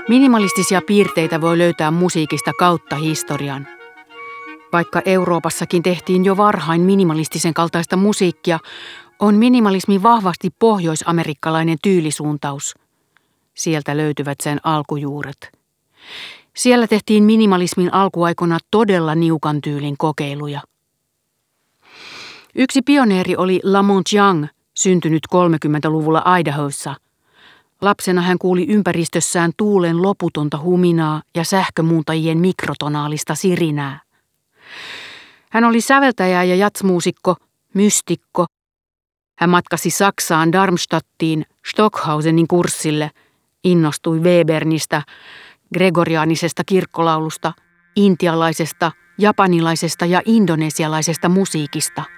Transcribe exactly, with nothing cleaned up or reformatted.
Minimalistisia piirteitä voi löytää musiikista kautta historian. Vaikka Euroopassakin tehtiin jo varhain minimalistisen kaltaista musiikkia, on minimalismi vahvasti pohjoisamerikkalainen tyylisuuntaus. Sieltä löytyvät sen alkujuuret. Siellä tehtiin minimalismin alkuaikona todella niukan tyylin kokeiluja. Yksi pioneeri oli Lamont Young, syntynyt kolmekymmentäluvulla Idahossa. Lapsena hän kuuli ympäristössään tuulen loputonta huminaa ja sähkömuuntajien mikrotonaalista sirinää. Hän oli säveltäjä ja jatsmuusikko, mystikko. Hän matkasi Saksaan Darmstadtiin Stockhausenin kurssille, innostui Webernistä, gregoriaanisesta kirkkolaulusta, intialaisesta, japanilaisesta ja indonesialaisesta musiikista.